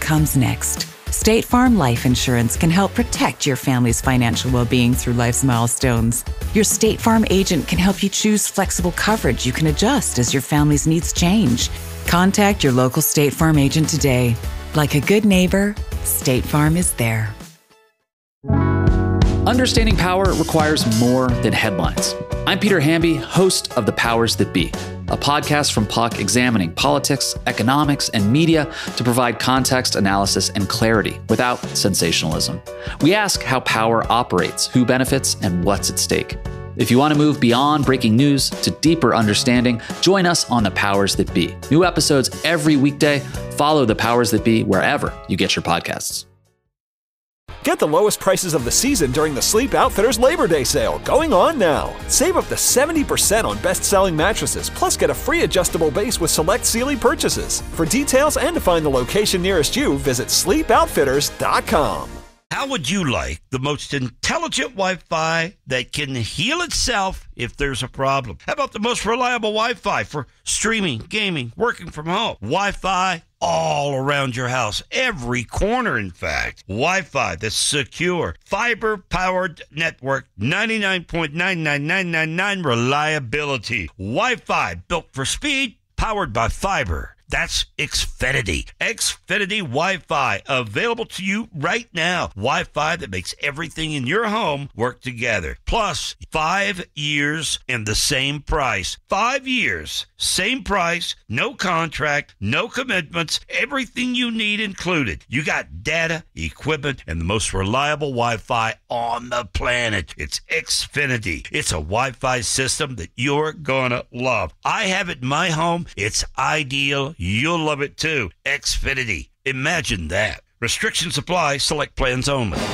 comes next. State Farm Life Insurance can help protect your family's financial well-being through life's milestones. Your State Farm agent can help you choose flexible coverage you can adjust as your family's needs change. Contact your local State Farm agent today. Like a good neighbor, State Farm is there. Understanding power requires more than headlines. I'm Peter Hamby, host of The Powers That Be, a podcast from Puck examining politics, economics, and media to provide context, analysis, and clarity without sensationalism. We ask how power operates, who benefits, and what's at stake. If you want to move beyond breaking news to deeper understanding, join us on The Powers That Be. New episodes every weekday. Follow The Powers That Be wherever you get your podcasts. Get the lowest prices of the season during the Sleep Outfitters Labor Day sale, going on now. Save up to 70% on best-selling mattresses, plus get a free adjustable base with select Sealy purchases. For details and to find the location nearest you, visit sleepoutfitters.com. How would you like the most intelligent Wi-Fi that can heal itself if there's a problem? How about the most reliable Wi-Fi for streaming, gaming, working from home? Wi-Fi all around your house, every corner, in fact. Wi-Fi that's secure, fiber-powered network, 99.99999 reliability. Wi-Fi built for speed, powered by fiber. That's Xfinity. Xfinity Wi-Fi, available to you right now. Wi-Fi that makes everything in your home work together. Plus, 5 years and the same price. 5 years, same price, no contract, no commitments, everything you need included. You got data, equipment, and the most reliable Wi-Fi on the planet. It's Xfinity. It's a Wi-Fi system that you're gonna love. I have it in my home. It's ideal. You'll love it too. Xfinity. Imagine that. Restrictions apply. Select plans only.